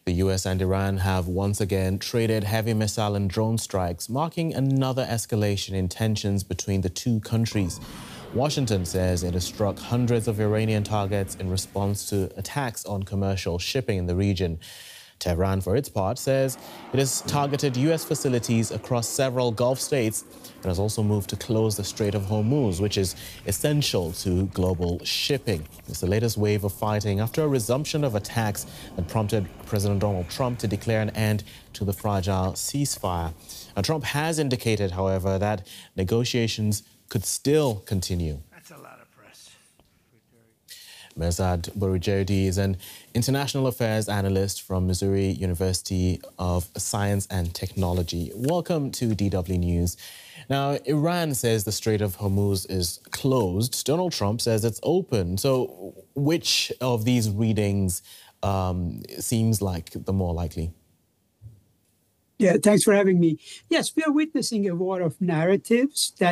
The U.S. and Iran have once again traded heavy missile and drone strikes, marking another escalation in tensions between the two countries. Washington says it has struck hundreds of Iranian targets in response to attacks on commercial shipping in the region. Tehran, for its part, says it has targeted U.S. facilities across several Gulf states and has also moved to close the Strait of Hormuz, which is essential to global shipping. It's the latest wave of fighting after a resumption of attacks that prompted President Donald Trump to declare an end to the fragile ceasefire. Now, Trump has indicated, however, that negotiations could still continue. That's a lot of press. Mirzad Boroujerdi is an international affairs analyst from Missouri University of Science and Technology. Welcome to DW News. Now, Iran says the Strait of Hormuz is closed. Donald Trump says it's open. So which of these readings seems like the more likely? Yeah, thanks for having me. Yes, we are witnessing a war of narratives that